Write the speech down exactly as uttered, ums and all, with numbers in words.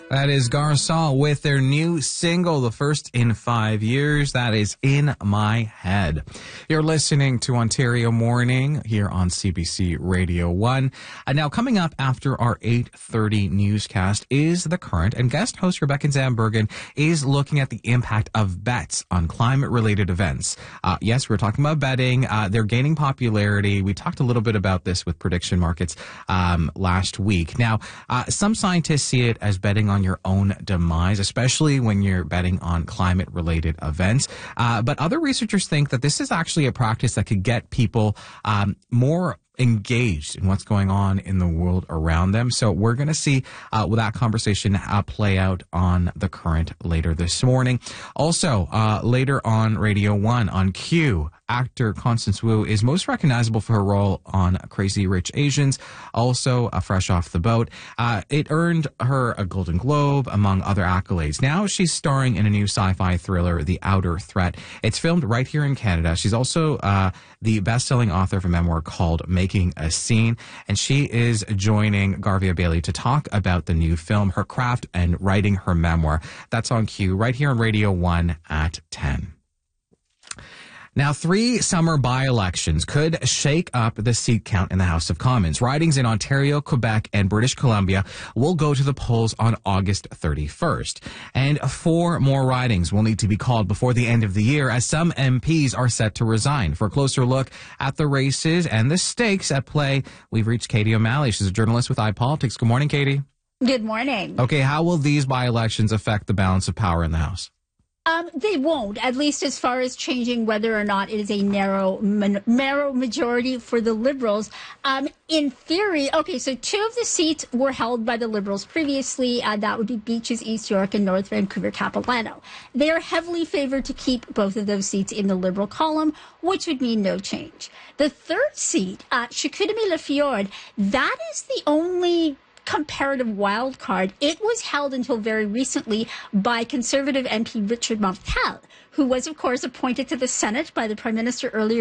That is Garcon with their new single, the first in five years. That is In My Head. You're listening to Ontario Morning here on C B C Radio one. And now coming up after our eight thirty newscast is The Current. And guest host Rebecca Zambergen is looking at the impact of bets on climate-related events. Uh, yes, we're talking about betting. Uh, they're gaining popularity. We talked a little bit about this with prediction markets um, last week. Now, uh, some scientists see it as betting on your own demise, especially when you're betting on climate-related events. Uh, but other researchers think that this is actually a practice that could get people um, more engaged in what's going on in the world around them. So we're going to see uh, that conversation uh, play out on The Current later this morning. Also, uh, later on Radio one on Q, actor Constance Wu is most recognizable for her role on Crazy Rich Asians, also uh, fresh off the boat. Uh, it earned her a Golden Globe, among other accolades. Now she's starring in a new sci-fi thriller, The Outer Threat. It's filmed right here in Canada. She's also uh, the best-selling author of a memoir called Making a Scene, and she is joining Garvia Bailey to talk about the new film, her craft, and writing her memoir. That's on Q right here on Radio one at ten. Now, three summer by-elections could shake up the seat count in the House of Commons. Ridings in Ontario, Quebec, and British Columbia will go to the polls on August thirty-first. And four more ridings will need to be called before the end of the year, as some M Ps are set to resign. For a closer look at the races and the stakes at play, we've reached Katie O'Malley. She's a journalist with iPolitics. Good morning, Katie. Good morning. Okay, how will these by-elections affect the balance of power in the House? Um, they won't, at least as far as changing whether or not it is a narrow man- narrow majority for the Liberals. Um, in theory, okay, so two of the seats were held by the Liberals previously. Uh, that would be Beaches, East York, and North Vancouver, Capilano. They are heavily favored to keep both of those seats in the Liberal column, which would mean no change. The third seat, uh, Chicoutimi-Le-Fjord, that is the only comparative wild card. It was held until very recently by Conservative M P Richard Martel, who was, of course, appointed to the Senate by the Prime Minister earlier